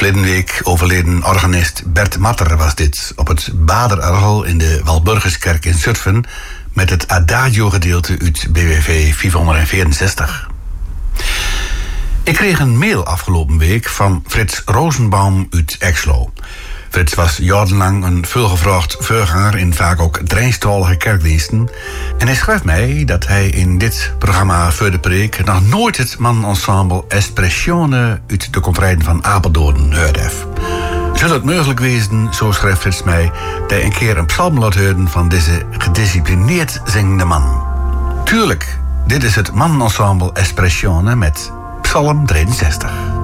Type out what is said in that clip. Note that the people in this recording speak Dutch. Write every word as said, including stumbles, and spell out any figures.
Verleden week overleden organist Bert Matter was dit op het Baderorgel in de Walburgiskerk in Zutphen met het Adagio-gedeelte uit B W V vierhonderdvierenzestig. Ik kreeg een mail afgelopen week van Frits Rosenbaum uit Exlo. Frits was jarenlang een veelgevraagd voorganger in vaak ook Drijnstalige kerkdiensten. En hij schrijft mij dat hij in dit programma Voor de Preek nog nooit het manensemble Espressione uit de Confreiden van Apeldoorn gehoord heeft. Zou het mogelijk wezen, zo schrijft Frits mij, dat hij een keer een psalm laat horen van deze gedisciplineerd zingende man? Tuurlijk, dit is het manensemble Espressione met Psalm drieënzestig.